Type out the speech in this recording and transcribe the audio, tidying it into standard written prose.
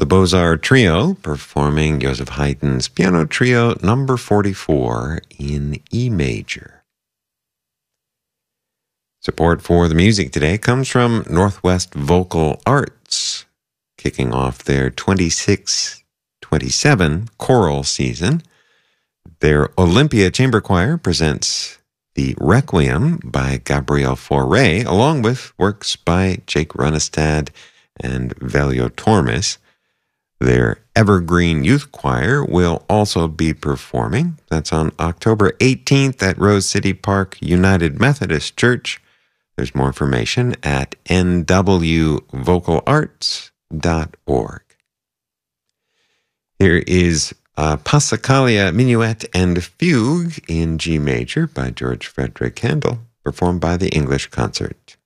The Beaux-Arts Trio performing Joseph Haydn's Piano Trio number 44 in E major. Support for the music today comes from Northwest Vocal Arts, kicking off their 26-27 choral season. Their Olympia Chamber Choir presents the Requiem by Gabriel Fauré, along with works by Jake Runestad and Velio Tormes. Their Evergreen Youth Choir will also be performing. That's on October 18th at Rose City Park United Methodist Church. There's more information at nwvocalarts.org. Here is Passacaglia Minuet and Fugue in G major by George Frederick Handel, performed by the English Concert.